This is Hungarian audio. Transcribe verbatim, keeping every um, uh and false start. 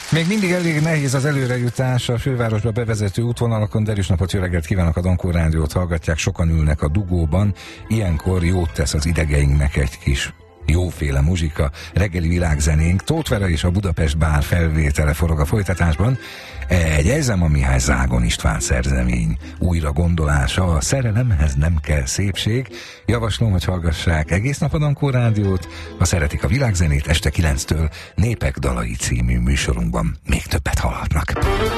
Még mindig elég nehéz az előrejutás a fővárosba bevezető útvonalakon. Derűs napot, jó reggelt kívánok, a Dankó Rádiót hallgatják, sokan ülnek a dugóban. Ilyenkor jót tesz az idegeinknek egy kis jóféle muzsika, reggeli világzenénk. Tóth Vera és a Budapest Bár felvétele forog a folytatásban. Egy Ejzem a Mihály Zágon István szerzemény újra gondolása, a szerelemhez nem kell szépség. Javaslom, hogy hallgassák egész nap a Dankó Rádiót. Ha szeretik a világzenét, este kilenctől Népek dalai című műsorunkban még többet hallhatnak.